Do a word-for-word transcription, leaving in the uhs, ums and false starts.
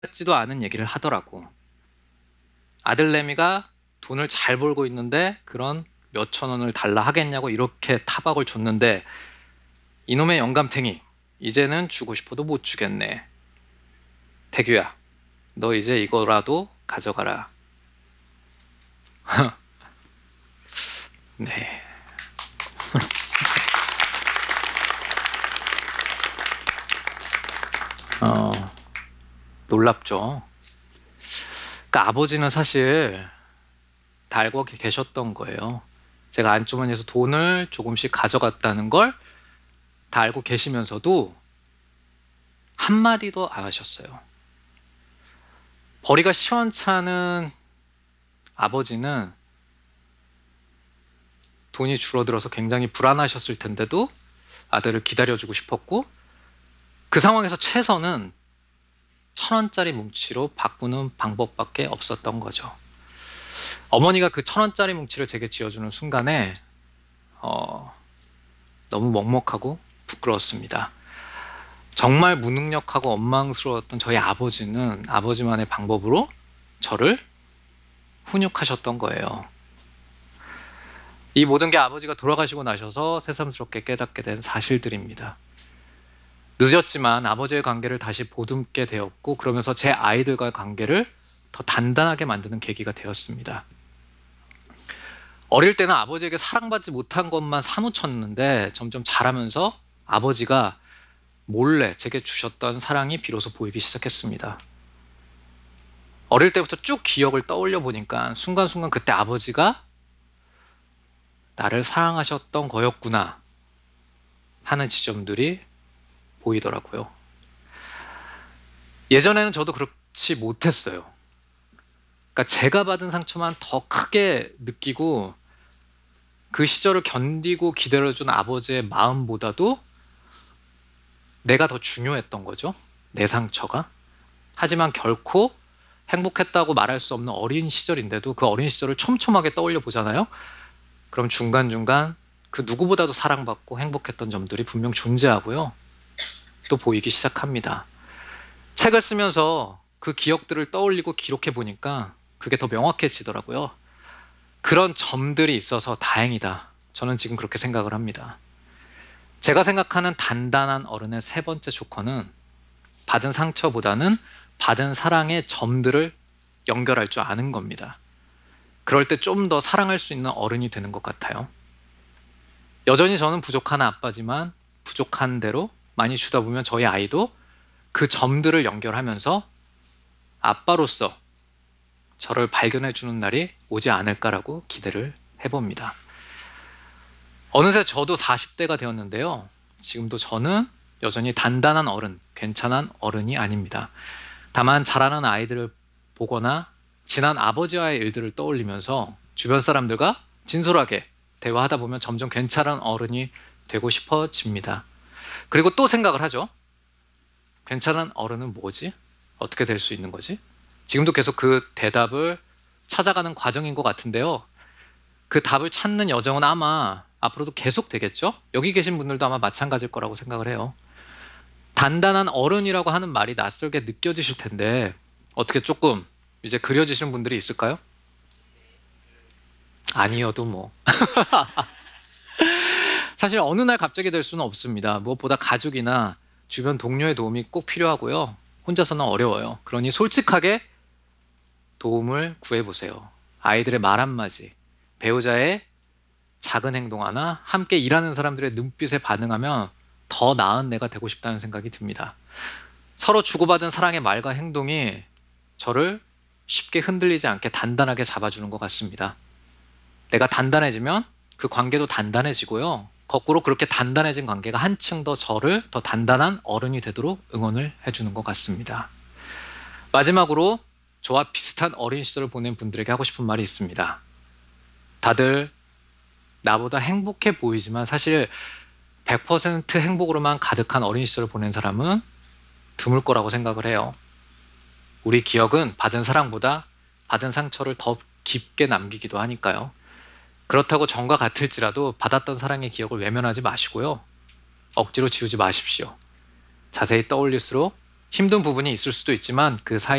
같지도 않은 얘기를 하더라고. 아들내미가 돈을 잘 벌고 있는데 그런 몇천 원을 달라 하겠냐고 이렇게 타박을 줬는데 이놈의 영감탱이 이제는 주고 싶어도 못 주겠네. 태규야, 너 이제 이거라도 가져가라. 네. 어, 놀랍죠. 그러니까 아버지는 사실 다 알고 계셨던 거예요. 제가 안주머니에서 돈을 조금씩 가져갔다는 걸 다 알고 계시면서도 한마디도 안 하셨어요. 벌이가 시원찮은 아버지는 돈이 줄어들어서 굉장히 불안하셨을 텐데도 아들을 기다려주고 싶었고, 그 상황에서 최선은 천 원짜리 뭉치로 바꾸는 방법밖에 없었던 거죠. 어머니가 그 천 원짜리 뭉치를 제게 쥐어주는 순간에 어, 너무 먹먹하고 부끄러웠습니다. 정말 무능력하고 원망스러웠던 저희 아버지는 아버지만의 방법으로 저를 훈육하셨던 거예요. 이 모든 게 아버지가 돌아가시고 나셔서 새삼스럽게 깨닫게 된 사실들입니다. 늦었지만 아버지의 관계를 다시 보듬게 되었고, 그러면서 제 아이들과의 관계를 더 단단하게 만드는 계기가 되었습니다. 어릴 때는 아버지에게 사랑받지 못한 것만 사무쳤는데 점점 자라면서 아버지가 몰래 제게 주셨던 사랑이 비로소 보이기 시작했습니다. 어릴 때부터 쭉 기억을 떠올려 보니까 순간순간 그때 아버지가 나를 사랑하셨던 거였구나 하는 지점들이 보이더라고요. 예전에는 저도 그렇지 못했어요. 그러니까 제가 받은 상처만 더 크게 느끼고 그 시절을 견디고 기다려준 아버지의 마음보다도 내가 더 중요했던 거죠. 내 상처가. 하지만 결코 행복했다고 말할 수 없는 어린 시절인데도 그 어린 시절을 촘촘하게 떠올려 보잖아요. 그럼 중간중간 그 누구보다도 사랑받고 행복했던 점들이 분명 존재하고요. 또 보이기 시작합니다. 책을 쓰면서 그 기억들을 떠올리고 기록해 보니까 그게 더 명확해지더라고요. 그런 점들이 있어서 다행이다. 저는 지금 그렇게 생각을 합니다. 제가 생각하는 단단한 어른의 세 번째 조건은 받은 상처보다는 받은 사랑의 점들을 연결할 줄 아는 겁니다. 그럴 때 좀 더 사랑할 수 있는 어른이 되는 것 같아요. 여전히 저는 부족한 아빠지만 부족한 대로 많이 주다 보면 저희 아이도 그 점들을 연결하면서 아빠로서 저를 발견해 주는 날이 오지 않을까라고 기대를 해봅니다. 어느새 저도 사십 대가 되었는데요. 지금도 저는 여전히 단단한 어른, 괜찮은 어른이 아닙니다. 다만 자라는 아이들을 보거나 지난 아버지와의 일들을 떠올리면서 주변 사람들과 진솔하게 대화하다 보면 점점 괜찮은 어른이 되고 싶어집니다. 그리고 또 생각을 하죠. 괜찮은 어른은 뭐지? 어떻게 될 수 있는 거지? 지금도 계속 그 대답을 찾아가는 과정인 것 같은데요. 그 답을 찾는 여정은 아마 앞으로도 계속 되겠죠? 여기 계신 분들도 아마 마찬가지일 거라고 생각을 해요. 단단한 어른이라고 하는 말이 낯설게 느껴지실 텐데 어떻게 조금 이제 그려지시는 분들이 있을까요? 아니어도 뭐. 사실 어느 날 갑자기 될 수는 없습니다. 무엇보다 가족이나 주변 동료의 도움이 꼭 필요하고요. 혼자서는 어려워요. 그러니 솔직하게 도움을 구해보세요. 아이들의 말 한마디, 배우자의 작은 행동 하나, 함께 일하는 사람들의 눈빛에 반응하면 더 나은 내가 되고 싶다는 생각이 듭니다. 서로 주고받은 사랑의 말과 행동이 저를 쉽게 흔들리지 않게 단단하게 잡아주는 것 같습니다. 내가 단단해지면 그 관계도 단단해지고요. 거꾸로 그렇게 단단해진 관계가 한층 더 저를 더 단단한 어른이 되도록 응원을 해주는 것 같습니다. 마지막으로 저와 비슷한 어린 시절을 보낸 분들에게 하고 싶은 말이 있습니다. 다들 나보다 행복해 보이지만 사실 백 퍼센트 행복으로만 가득한 어린 시절을 보낸 사람은 드물 거라고 생각을 해요. 우리 기억은 받은 사랑보다 받은 상처를 더 깊게 남기기도 하니까요. 그렇다고 전과 같을지라도 받았던 사랑의 기억을 외면하지 마시고요. 억지로 지우지 마십시오. 자세히 떠올릴수록 힘든 부분이 있을 수도 있지만 그 사이